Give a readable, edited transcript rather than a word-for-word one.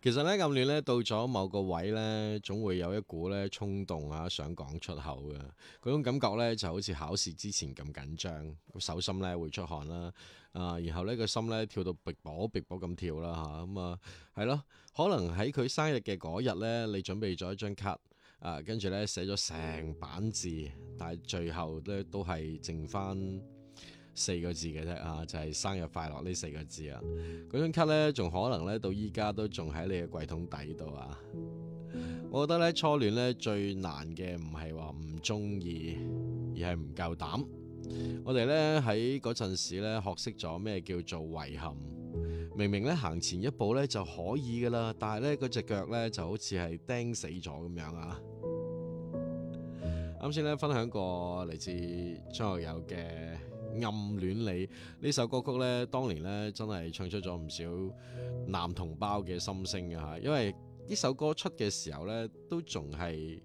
其實咧暗戀咧到咗某個位咧，總會有一股咧衝動啊，想講出口嘅嗰種感覺咧，就好似考試之前咁緊張，手心咧會出汗啦，然後呢個心咧跳到逼波逼波咁跳啦嚇，咁係咯，可能喺佢生日嘅嗰日咧，你準備咗一張卡，跟住咧寫咗成版字，但係最後咧都係剩翻4個字嘅啫就係生日快樂呢4個字啊！嗰張卡呢，仲可能呢，到依家都仲喺你嘅櫃桶底度啊！我覺得呢，初戀呢，最難嘅唔係話唔中意，而係唔夠膽。我哋呢，喺嗰陣時呢，學識咗咩叫做遺憾。明明呢，行前一步呢就可以噶啦，但係呢，嗰隻腳呢就好似係釘死咗咁樣啊！啱先呢，分享過嚟自張學友嘅暗戀你呢首歌曲呢，當年呢真係唱出咗唔少男同胞嘅心聲嘅嚇，因為呢首歌出嘅時候呢，都仲係